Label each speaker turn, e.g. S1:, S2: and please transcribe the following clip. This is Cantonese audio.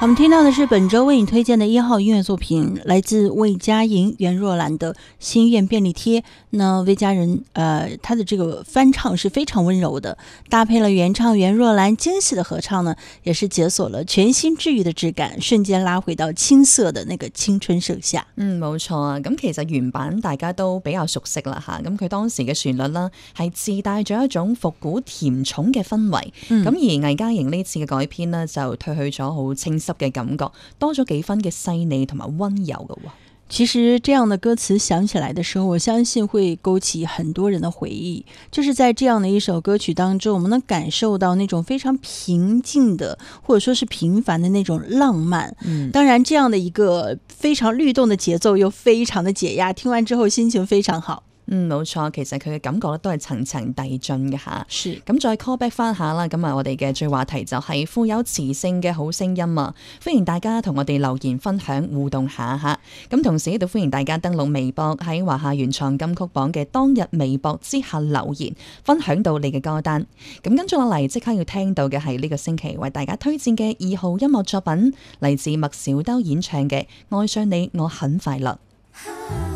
S1: 我们听到的是本周为你推荐的1号音乐作品，来自魏佳莹、袁若兰的《心愿便利贴》。那魏佳人她的这个翻唱是非常温柔的，搭配了原唱袁若兰惊喜的合唱呢，也是解锁了全新治愈的质感，瞬间拉回到青涩的那个青春盛夏。
S2: 冇錯啊，咁其實原版大家都比較熟悉啦嚇，咁佢當時嘅旋律啦係自帶咗一種復古甜寵嘅氛圍，咁而魏佳瑩呢次嘅改編呢，就褪去咗好清濕嘅感覺，多咗幾分嘅細膩同埋溫柔嘅喎。
S1: 其實這樣的歌詞想起來的時候，我相信會勾起很多人的回憶，就是在這樣的一首歌曲當中，我們能感受到那種非常平靜的或者說是平凡的那種浪漫。當然這樣的一個非常律動的節奏又非常的解壓，聽完之後心情非常好。
S2: 冇錯，其實佢嘅感覺咧都係層層遞進嘅嚇。
S1: 是
S2: 咁再 call back 翻下啦，咁啊我哋嘅最話題就係富有磁性嘅好聲音啊！歡迎大家同我哋留言分享互動下嚇。咁同時亦都歡迎大家登錄微博喺華夏原創金曲榜嘅當日微博之下留言，分享到你嘅歌單。咁跟住落嚟即刻要聽到嘅係呢個星期為大家推薦嘅2號音樂作品，嚟自麥小兜演唱嘅《愛上你我很快樂》。